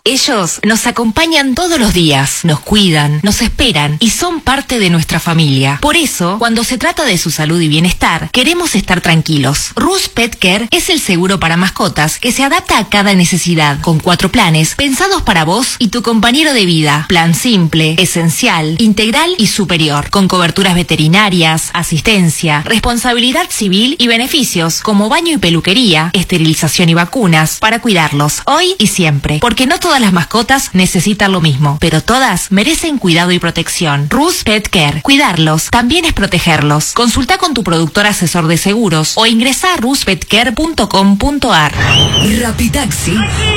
Ellos nos acompañan todos los días, nos cuidan, nos esperan y son parte de nuestra familia. Por eso, cuando se trata de su salud y bienestar, queremos estar tranquilos. Rus Pet Care es el seguro para mascotas que se adapta a cada necesidad, con 4 planes pensados para vos y tu compañero de vida. Plan simple, esencial, integral y superior, con coberturas veterinarias, asistencia, responsabilidad civil y beneficios como baño y peluquería, esterilización y vacunas para cuidarlos hoy y siempre. Porque no todas las mascotas necesitan lo mismo, pero todas merecen cuidado y protección. Rus Pet Care. Cuidarlos también es protegerlos. Consulta con tu productor asesor de seguros o ingresa a ruspetcare.com.ar. Rapitaxi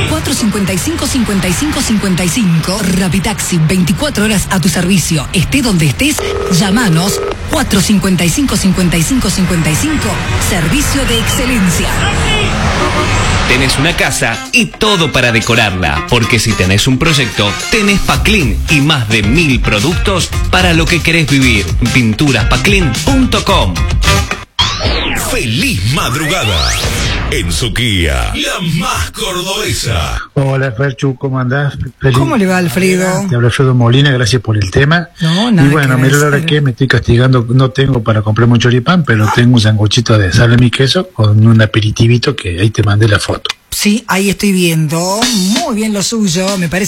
455-5555. Rapitaxi, 24 horas a tu servicio. Esté donde estés, llámanos. 455-5555. Servicio de excelencia. Tenés una casa y todo para decorarla, porque si tenés un proyecto, tenés Paclin y más de 1000 productos para lo que querés vivir. Pinturaspaclin.com. ¡Feliz madrugada! En su Kia, la más cordobesa. Hola, Ferchu, ¿cómo andás? Feliz. ¿Cómo le va, Alfredo? Te habla Alfredo Molina, gracias por el tema. No, nada. Y bueno, mira la hora que me estoy castigando, no tengo para comprarme un choripán, pero tengo un sanguchito de salami y queso con un aperitivito que ahí te mandé la foto. Sí, ahí estoy viendo. Muy bien lo suyo, me parece.